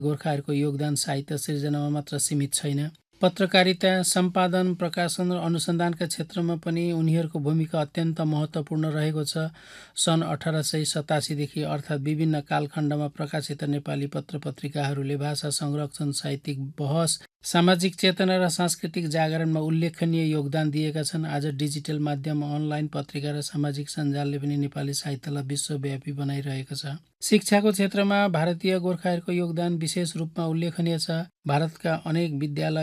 गोर्खाहरूको योगदान साहित्य सिर्जनामा मात्र सीमित छैन। पत्रकारिता, सम्पादन, प्रकाशन र अनुसन्धानका क्षेत्रमा पनि उनीहरूको भूमिका अत्यन्त महत्त्वपूर्ण रहेको छ। सन् 1887 देखि अर्थात् विभिन्न कालखण्डमा प्रकाशित नेपाली पत्रपत्रिकाहरूले भाषा संरक्षण, साहित्यिक बहस, सामाजिक चेतना र सांस्कृतिक जागरणमा उल्लेखनीय योगदान दिएका छन्। आज डिजिटल माध्यम, अनलाइन पत्रिका र सामाजिक सञ्जालले पनि नेपाली साहित्यलाई विश्वव्यापी बनाइरहेको छ। शिक्षाको क्षेत्रमा भारतीय गोर्खाहरूको योगदान विशेष रूपमा उल्लेखनीय छ। भारतका अनेक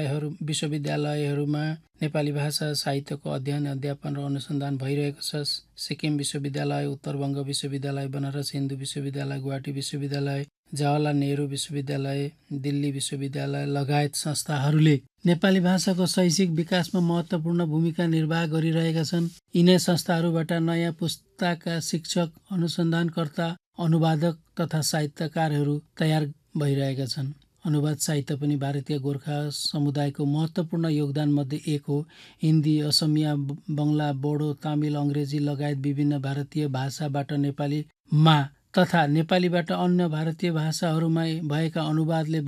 विश्वविद्यालयहरूमा नेपाली भाषा साहित्यको अध्ययन, अध्यापन र अनुसन्धान भइरहेको छ। सिक्किम विश्वविद्यालय, उत्तर बङ्ग विश्वविद्यालय, बनारस हिन्दू विश्वविद्यालय, गुवाहाटी विश्वविद्यालय, जवाहरलाल नेहरू विश्वविद्यालय, दिल्ली विश्वविद्यालय लगायत संस्थाहरूले नेपाली भाषाको शैक्षिक विकासमा महत्त्वपूर्ण भूमिका निर्वाह गरिरहेका छन्। यिनै संस्थाहरूबाट नयाँ पुस्ताका शिक्षक, अनुसन्धानकर्ता, अनुवादक तथा साहित्यकारहरू तयार भइरहेका छन्। अनुवाद साहित्य पनि भारतीय गोर्खा समुदायको महत्त्वपूर्ण योगदानमध्ये एक हो। हिन्दी, असमिया, बङ्गला, बोडो, तमिल, अङ्ग्रेजी लगायत विभिन्न भारतीय भाषाबाट नेपालीमा तथा नेपालीबाट अन्य भारतीय भाषाहरूमा भएका अनुवादले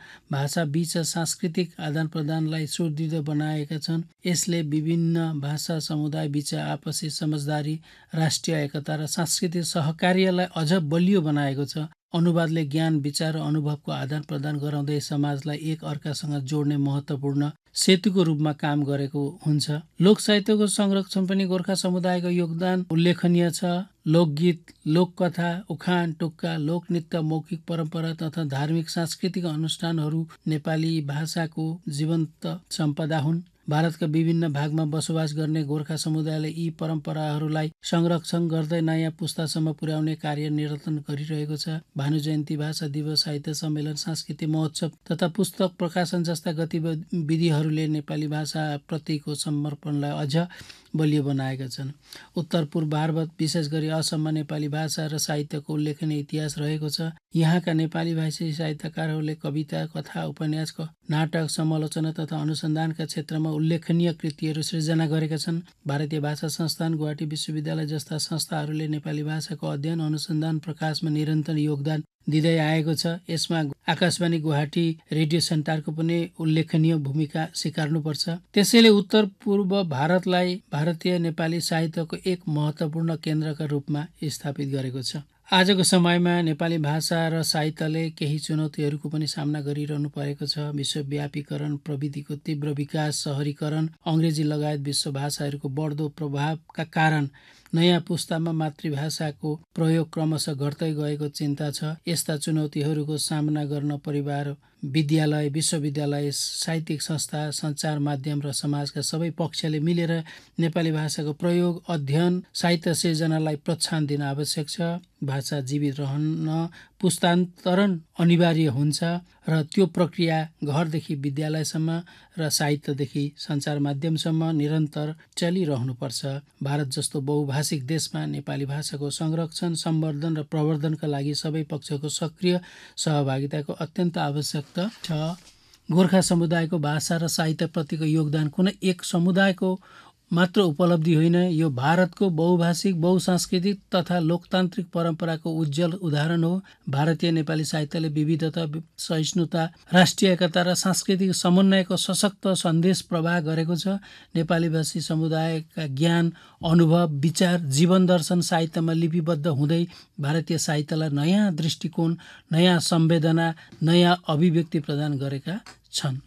भाषाबीच सांस्कृतिक आदानप्रदानलाई सुदृढ बनाएका छन्। यसले विभिन्न भाषा समुदायबीच आपसी समझदारी, राष्ट्रिय एकता र सांस्कृतिक सहकार्यलाई अझ बलियो बनाएको छ। अनुवादले ज्ञान, विचार र अनुभवको आदान-प्रदान गराउँदै समाजलाई एक अर्कासँग जोड्ने महत्त्वपूर्ण सेतुको रूपमा काम गरेको हुन्छ। लोक साहित्यको संरक्षण पनि गोर्खा समुदायको योगदान उल्लेखनीय छ। लोकगीत, लोककथा, उखान, टुक्का, लोकनृत्य, मौखिक परम्परा तथा धार्मिक सांस्कृतिक अनुष्ठानहरू नेपाली भाषाको जीवन्त सम्पदा हुन्। भारतका विभिन्न भागमा बसोबास गर्ने गोर्खा समुदायले यी परम्पराहरूलाई संरक्षण गर्दै नयाँ पुस्तासम्म पुर्याउने कार्य निरन्तन गरिरहेको छ। भानु जयन्ती, भाषा दिवस, साहित्य सम्मेलन, सांस्कृतिक महोत्सव तथा पुस्तक प्रकाशन जस्ता गतिविधिहरूले नेपाली भाषाप्रतिको समर्पणलाई अझ बलियो बनाएका छन्। उत्तर पूर्व भारत, विशेष गरी असममा नेपाली भाषा र साहित्यको उल्लेखनीय इतिहास रहेको छ। यहाँका नेपाली भाषी साहित्यकारहरूले कविता, कथा, उपन्यास, नाटक, समालोचना तथा अनुसन्धानका क्षेत्रमा उल्लेखनीय कृतिहरू सृजना गरेका छन्। भारतीय भाषा संस्थान, गुवाहाटी विश्वविद्यालय जस्ता संस्थाहरूले नेपाली भाषाको अध्ययन, अनुसन्धान, प्रकाशमा निरन्तर योगदान दिँदै आएको छ। यसमा आकाशवाणी गुवाहाटी रेडियो सेन्टरको पनि उल्लेखनीय भूमिका स्वीकार्नुपर्छ। त्यसैले उत्तर पूर्व भारतलाई भारतीय नेपाली साहित्यको एक महत्त्वपूर्ण केन्द्रका रूपमा स्थापित गरेको छ। आजको समयमा नेपाली भाषा र साहित्यले केही चुनौतीहरूको पनि सामना गरिरहनु परेको छ। विश्वव्यापीकरण, प्रविधिको तीव्र विकास, शहरीकरण, अङ्ग्रेजी लगायत विश्व भाषाहरूको बढ्दो प्रभावका कारण नयाँ पुस्तामा मातृभाषाको प्रयोग क्रमशः घट्दै गएको चिन्ता छ। यस्ता चुनौतीहरूको सामना गर्न परिवार, विद्यालय, विश्वविद्यालय, साहित्यिक संस्था, सञ्चार माध्यम र समाजका सबै पक्षले मिलेर नेपाली भाषाको प्रयोग, अध्ययन, साहित्य सिर्जनालाई प्रोत्साहन दिन आवश्यक छ। भाषा जीवित रहन पुस्तान्तरण अनिवार्य हुन्छ र त्यो प्रक्रिया घरदेखि विद्यालयसम्म र साहित्यदेखि सञ्चार माध्यमसम्म निरन्तर चलिरहनुपर्छ। भारत जस्तो बहुभाषिक देशमा नेपाली भाषाको संरक्षण, सम्वर्धन र प्रवर्धनका लागि सबै पक्षको सक्रिय सहभागिताको अत्यन्त आवश्यकता छ। गोर्खा समुदायको भाषा र साहित्यप्रतिको योगदान कुनै एक समुदायको मात्र उपलब्धि होइन, यो भारतको बहुभाषिक, बहुसांस्कृतिक तथा लोकतान्त्रिक परम्पराको उज्जवल उदाहरण हो। भारतीय नेपाली साहित्यले विविधता, सहिष्णुता, राष्ट्रिय एकता र सांस्कृतिक समन्वयको सशक्त सन्देश प्रवाह गरेको छ। नेपाली भाषी समुदायका ज्ञान, अनुभव, विचार, जीवन दर्शन साहित्यमा लिपिबद्ध हुँदै भारतीय साहित्यलाई नयाँ दृष्टिकोण, नयाँ संवेदना, नयाँ अभिव्यक्ति प्रदान गरेका छन्।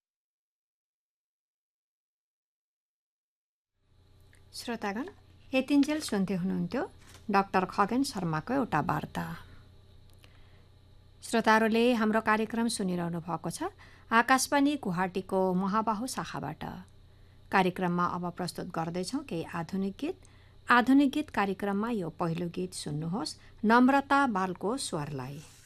श्रोतागण, यतिन्जेल सुन्दै हुनुहुन्थ्यो डाक्टर खगेन शर्माको एउटा वार्ता। श्रोताहरूले हाम्रो कार्यक्रम सुनिरहनु भएको छ आकाशवाणी गुवाहाटीको महाबाहु शाखाबाट। कार्यक्रममा अब प्रस्तुत गर्दैछौँ केही आधुनिक गीत। आधुनिक गीत कार्यक्रममा यो पहिलो गीत सुन्नुहोस्, नम्रता बालको स्वरलाई।